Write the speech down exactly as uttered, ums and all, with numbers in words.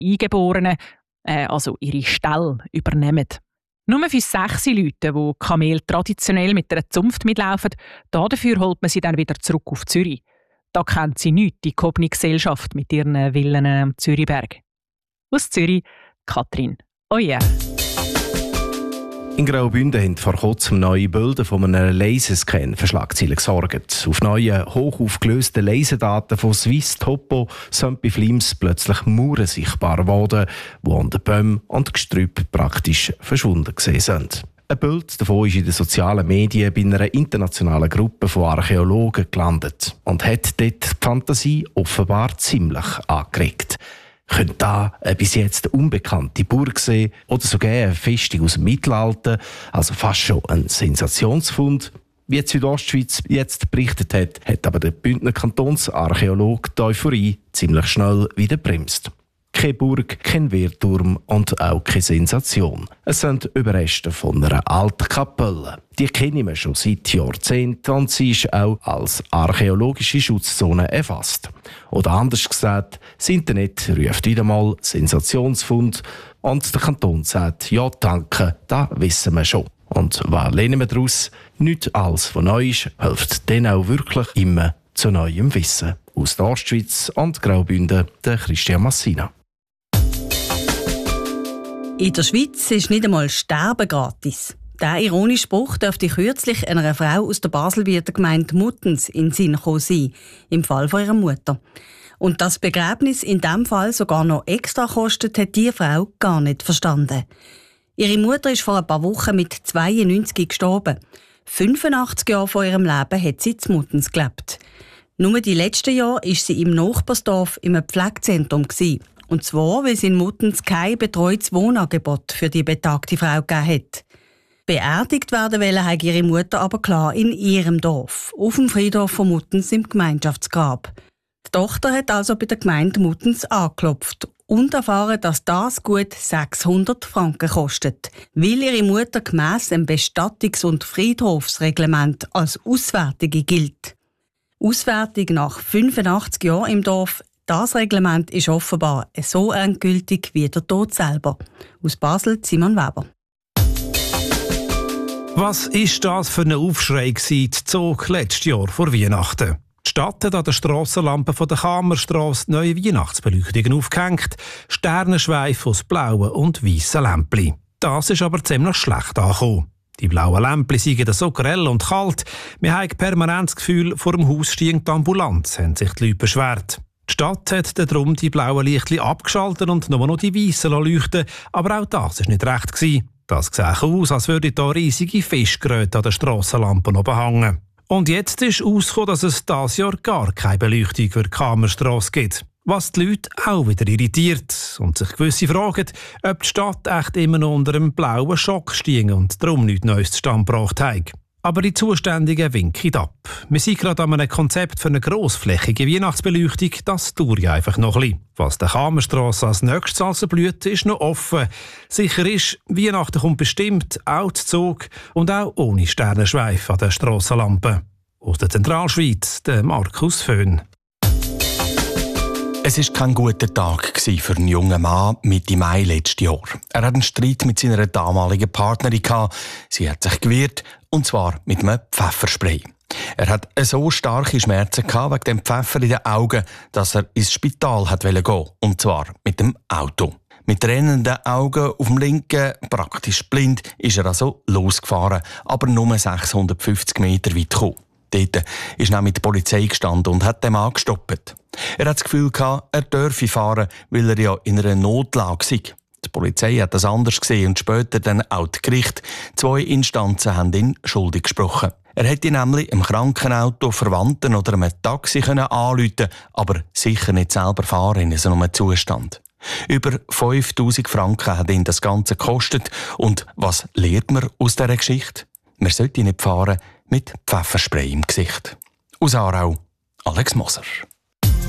Eingeborenen, äh, also ihre Ställe, übernehmen. Nur für sechs Leute, die Kamel traditionell mit einer Zunft mitlaufen, dafür holt man sie dann wieder zurück auf Zürich. Da kennt sie nichts, die gehobene Gesellschaft mit ihren Villen am Zürichberg. Aus Zürich, Katrin Oyer. In Graubünden haben vor kurzem neue Bilder von einem Laserscan für Schlagzeilen gesorgt. Auf neuen, hoch aufgelösten Laserdaten von Swiss Topo sind bei Flims plötzlich Mauern sichtbar geworden, die an den Bäumen und Gestrüpp praktisch verschwunden gesehen sind. Ein Bild davon ist in den sozialen Medien bei einer internationalen Gruppe von Archäologen gelandet und hat dort die Fantasie offenbar ziemlich angeregt. Könnte da eine bis jetzt unbekannte Burg sein oder sogar eine Festung aus dem Mittelalter, also fast schon ein Sensationsfund. Wie die Südostschweiz jetzt berichtet hat, hat aber der Bündner Kantonsarchäologe die Euphorie ziemlich schnell wieder bremst. Keine Burg, kein Wehrturm und auch keine Sensation. Es sind Überreste von einer alten Kapelle. Die kennen wir schon seit Jahrzehnten und sie ist auch als archäologische Schutzzone erfasst. Oder anders gesagt, das Internet ruft wieder mal Sensationsfund und der Kanton sagt, ja danke, das wissen wir schon. Und was lernen wir daraus? Nicht alles, was neu ist, hilft dann auch wirklich immer zu neuem Wissen. Aus der Ostschweiz und Graubünden, der Christian Massina. In der Schweiz ist nicht einmal Sterben gratis. Dieser ironische Spruch dürfte kürzlich einer Frau aus der Baselbieter Gemeinde Muttens in den Sinn gekommen sein, im Fall von ihrer Mutter. Und das Begräbnis in diesem Fall sogar noch extra kostet, hat die Frau gar nicht verstanden. Ihre Mutter ist vor ein paar Wochen mit zweiundneunzig gestorben. fünfundachtzig Jahre vor ihrem Leben hat sie in Muttens gelebt. Nur die letzten Jahre war sie im Nachbarsdorf im Pflegezentrum. Und zwar, weil es in Muttens kein betreutes Wohnangebot für die betagte Frau gegeben hat. Beerdigt werden wollte hat ihre Mutter aber klar in ihrem Dorf, auf dem Friedhof von Muttens im Gemeinschaftsgrab. Die Tochter hat also bei der Gemeinde Muttens angeklopft und erfahren, dass das gut sechshundert Franken kostet, weil ihre Mutter gemäss dem Bestattungs- und Friedhofsreglement als Auswärtige gilt. Auswärtig nach fünfundachtzig Jahren im Dorf, das Reglement ist offenbar so endgültig wie der Tod selber. Aus Basel, Simon Weber. Was ist das für ein Aufschrei gewesen, Zug letztes Jahr vor Weihnachten? Die Stadt hat an der Strassenlampe von der Kammerstrasse neue Weihnachtsbeleuchtungen aufgehängt, Sternenschweife aus blauen und weißen Lämpchen. Das ist aber ziemlich schlecht angekommen. Die blauen Lämpchen seien so grell und kalt, wir haben permanent das Gefühl, vor dem Haus steht die Ambulanz, haben sich die Leute beschwert. Die Stadt hat darum die blauen Lichtchen abgeschaltet und nur noch die weißen leuchten, aber auch das war nicht recht gewesen. Das sieht aus, als würden da riesige Fischgräte an den Strassenlampen oben hängen. Und jetzt ist herausgekommen, dass es dieses Jahr gar keine Beleuchtung für die Kammerstrasse gibt. Was die Leute auch wieder irritiert und sich gewisse fragen, ob die Stadt echt immer noch unter einem blauen Schock steht und darum nichts Neues zustande gebracht hat. Aber die Zuständigen winken ab. Wir sind gerade an einem Konzept für eine grossflächige Weihnachtsbeleuchtung, das dauert ja einfach noch ein bisschen. Was der Kammerstrasse als nächstes also blüht, ist noch offen. Sicher ist, Weihnachten kommt bestimmt auch zu Zug und auch ohne Sternenschweife an der Strassenlampe. Aus der Zentralschweiz, der Markus Föhn. Es war kein guter Tag für einen jungen Mann Mitte Mai letztes Jahr. Er hat einen Streit mit seiner damaligen Partnerin gehabt. Sie hat sich gewehrt, und zwar mit einem Pfefferspray. Er hat so starke Schmerzen gehabt wegen dem Pfeffer in den Augen, dass er ins Spital hat gehen wollte, und zwar mit dem Auto. Mit tränenden Augen auf dem linken, praktisch blind, ist er also losgefahren, aber nur sechshundertfünfzig Meter weit gekommen. Dort ist nämlich die Polizei gestanden und hat den Mann gestoppt. Er hat das Gefühl gehabt, er dürfe fahren, weil er ja in einer Notlage sei. Die Polizei hat das anders gesehen und später dann auch das Gericht. Zwei Instanzen haben ihn schuldig gesprochen. Er hätte nämlich im Krankenauto Verwandten oder einem Taxi anrufen können, aber sicher nicht selber fahren in so einem Zustand. Über fünftausend Franken hat ihn das Ganze gekostet. Und was lernt man aus dieser Geschichte? Man sollte nicht fahren mit Pfefferspray im Gesicht. Aus Aarau, Alex Moser.